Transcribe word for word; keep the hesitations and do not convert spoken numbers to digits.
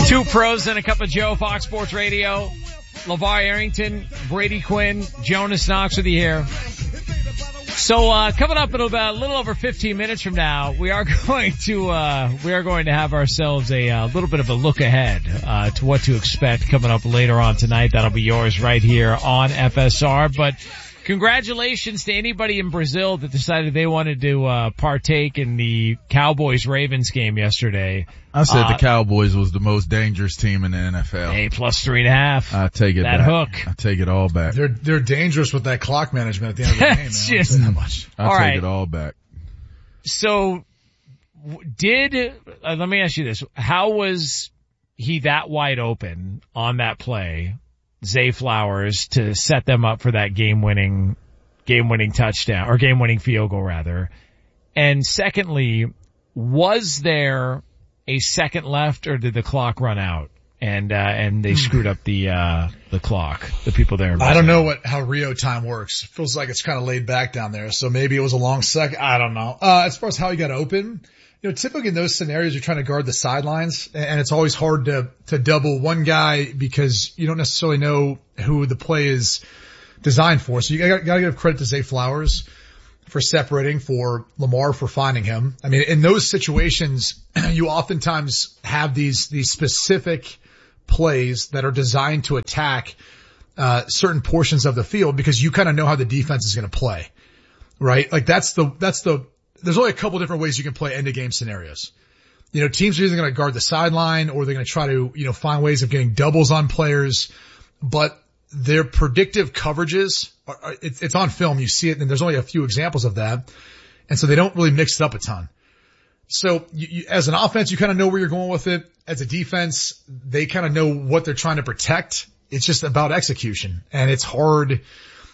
Two pros and a cup of Joe, Fox Sports Radio. LeVar Arrington, Brady Quinn, Jonas Knox with you here. So, uh, coming up in about a little over fifteen minutes from now, we are going to, uh, we are going to have ourselves a, uh, little bit of a look ahead, uh, to what to expect coming up later on tonight. That'll be yours right here on F S R. But congratulations to anybody in Brazil that decided they wanted to, uh, partake in the Cowboys-Ravens game yesterday. I said uh, the Cowboys was the most dangerous team in the N F L. Hey, plus three and a half. I take it that back. hook. I take it all back. They're they're dangerous with that clock management at the end of the game. Man. It's I'll just- say that much. I all take right. it all back. So, w- did, uh, let me ask you this. How was he that wide open on that play, Zay Flowers, to set them up for that game-winning, game-winning touchdown, or game-winning field goal, rather? And secondly, was there a second left, or did the clock run out? And, uh, and they screwed up the, uh, the clock, the people there. I don't know what, how Rio time works. Feels like it's kind of laid back down there. So maybe it was a long second. I don't know. Uh, as far as how he got open, you know, typically in those scenarios, you're trying to guard the sidelines, and it's always hard to, to double one guy because you don't necessarily know who the play is designed for. So you gotta, gotta give credit to Zay Flowers for separating, for Lamar for finding him. I mean, in those situations, you oftentimes have these, these specific plays that are designed to attack, uh, certain portions of the field because you kind of know how the defense is going to play, right? Like that's the, that's the, there's only a couple different ways you can play end of game scenarios. You know, teams are either going to guard the sideline or they're going to try to, you know, find ways of getting doubles on players, but their predictive coverages are, are it's, it's on film. You see it and there's only a few examples of that. And so they don't really mix it up a ton. So you, you, as an offense, you kind of know where you're going with it. As a defense, they kind of know what they're trying to protect. It's just about execution, and it's hard